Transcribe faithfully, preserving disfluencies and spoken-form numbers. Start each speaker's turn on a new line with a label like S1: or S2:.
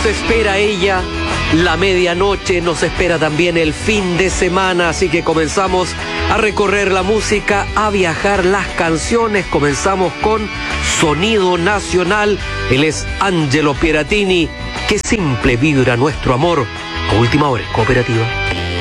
S1: espera ella, la medianoche, nos espera también el fin de semana, así que comenzamos a recorrer la música, a viajar las canciones. Comenzamos con Sonido Nacional. Él es Angelo Pieratini. Qué simple vibra nuestro amor. A última hora, Cooperativa.